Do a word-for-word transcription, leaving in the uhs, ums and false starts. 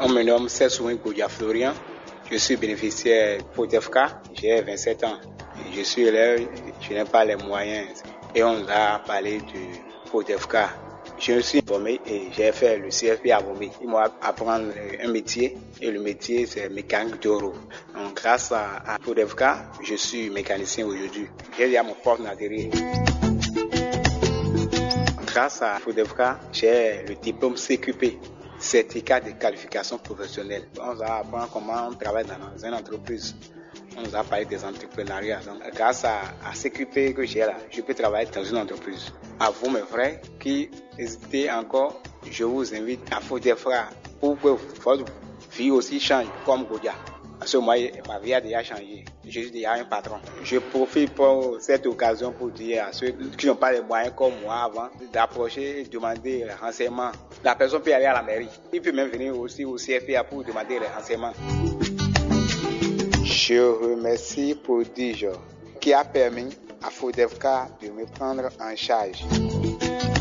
On me nomme Sessouin Goudia Florian. Je suis bénéficiaire FODEFCA. J'ai vingt-sept ans. Je suis élève, je n'ai pas les moyens. Et on a parlé du FODEFCA. Je me suis formé et j'ai fait le C F P à Bomé. Ils m'ont appris un métier et le métier c'est mécanique de roues. Donc grâce à, à FODEFCA, je suis mécanicien aujourd'hui. J'ai déjà mon propre matériel. Grâce à FODEFCA, j'ai le diplôme C Q P, certificat de qualification professionnelle. On va apprendre comment on travaille dans une entreprise. On nous a parlé des entrepreneuriats. Donc, grâce à, à C Q P que j'ai là, je peux travailler dans une entreprise. À vous, mes frères, qui hésitez encore, je vous invite à FODEFCA pour que votre vie aussi change comme Goudia. Parce que moi, ma vie a déjà changé. Je suis déjà un patron. Je profite pour cette occasion pour dire à ceux qui n'ont pas les moyens comme moi avant d'approcher et demander les renseignements. La personne peut aller à la mairie. Il peut même venir aussi au C F P A pour demander les renseignements. Je remercie Prodige qui a permis à FODEFCA de me prendre en charge.